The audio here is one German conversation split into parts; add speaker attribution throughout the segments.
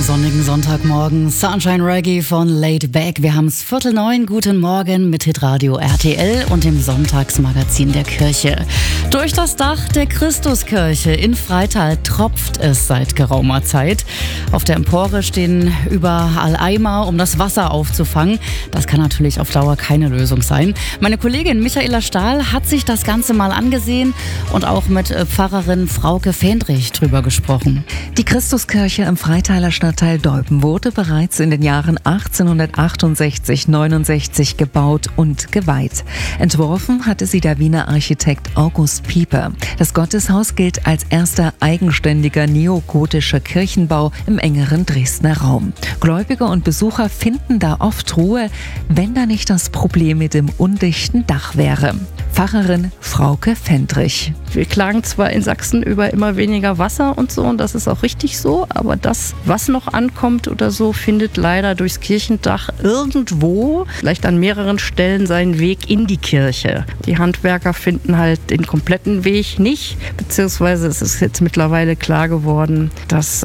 Speaker 1: sonnigen Sonntagmorgen. Sunshine Reggae von Laid Back. Wir haben es 8:45. Guten Morgen mit Hitradio RTL und dem Sonntagsmagazin der Kirche. Durch das Dach der Christuskirche in Freital tropft es seit geraumer Zeit. Auf der Empore stehen überall Eimer, um das Wasser aufzufangen. Das kann natürlich auf Dauer keine Lösung sein. Meine Kollegin Michaela Stahl hat sich das Ganze mal angesehen und auch mit Pfarrerin Frauke Fendrich drüber gesprochen.
Speaker 2: Die Christuskirche im Freitaler Stadtteil Dolpen wurde bereits in den Jahren 1868-69 gebaut und geweiht. Entworfen hatte sie der Wiener Architekt August Pieper. Das Gotteshaus gilt als erster eigenständiger neogotischer Kirchenbau im engeren Dresdner Raum. Gläubige und Besucher finden da oft Ruhe, wenn da nicht das Problem mit dem undichten Dach wäre. Pfarrerin Frauke Fendrich.
Speaker 3: Wir klagen zwar in Sachsen über immer weniger Wasser und so, und das ist auch richtig so, aber das, was noch ankommt oder so, findet leider durchs Kirchendach irgendwo, vielleicht an mehreren Stellen, seinen Weg in die Kirche. Die Handwerker finden halt den kompletten Weg nicht, beziehungsweise es ist jetzt mittlerweile klar geworden, dass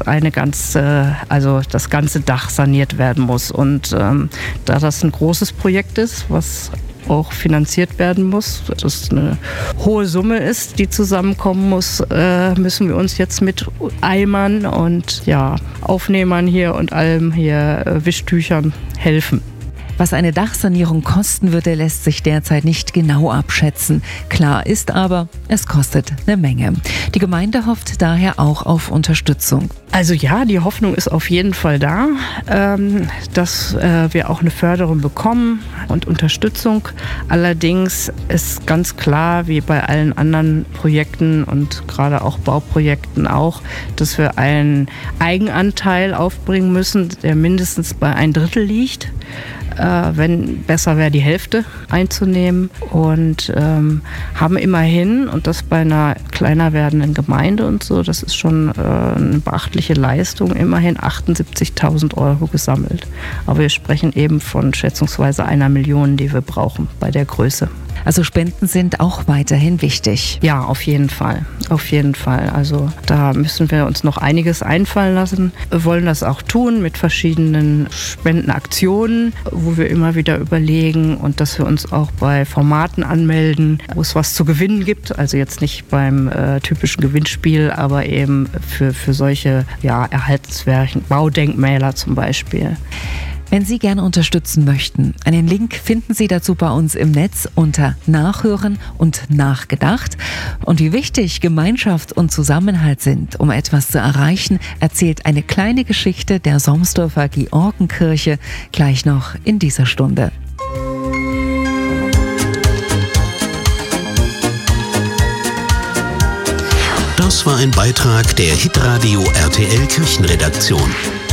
Speaker 3: das ganze Dach saniert werden muss. Und da das ein großes Projekt ist, was auch finanziert werden muss, dass es eine hohe Summe ist, die zusammenkommen muss, müssen wir uns jetzt mit Eimern und Aufnehmern hier und allem hier, Wischtüchern helfen.
Speaker 2: Was eine Dachsanierung kosten würde, lässt sich derzeit nicht genau abschätzen. Klar ist aber, es kostet eine Menge. Die Gemeinde hofft daher auch auf Unterstützung.
Speaker 3: Also ja, die Hoffnung ist auf jeden Fall da, dass wir auch eine Förderung bekommen und Unterstützung. Allerdings ist ganz klar, wie bei allen anderen Projekten und gerade auch Bauprojekten auch, dass wir einen Eigenanteil aufbringen müssen, der mindestens bei 1/3 liegt. Wenn besser wäre, die Hälfte einzunehmen, und haben immerhin, und das bei einer kleiner werdenden Gemeinde und so, das ist schon eine beachtliche Leistung, immerhin 78.000 € gesammelt. Aber wir sprechen eben von schätzungsweise 1 Million, die wir brauchen bei der Größe.
Speaker 2: Also Spenden sind auch weiterhin wichtig.
Speaker 3: Ja, auf jeden Fall. Auf jeden Fall. Also da müssen wir uns noch einiges einfallen lassen. Wir wollen das auch tun mit verschiedenen Spendenaktionen, wo wir immer wieder überlegen, und dass wir uns auch bei Formaten anmelden, wo es was zu gewinnen gibt. Also jetzt nicht beim typischen Gewinnspiel, aber eben für solche erhaltenswerten Baudenkmäler zum Beispiel.
Speaker 2: Wenn Sie gerne unterstützen möchten, einen Link finden Sie dazu bei uns im Netz unter Nachhören und Nachgedacht. Und wie wichtig Gemeinschaft und Zusammenhalt sind, um etwas zu erreichen, erzählt eine kleine Geschichte der Somsdorfer Georgenkirche gleich noch in dieser Stunde.
Speaker 4: Das war ein Beitrag der Hitradio RTL Kirchenredaktion.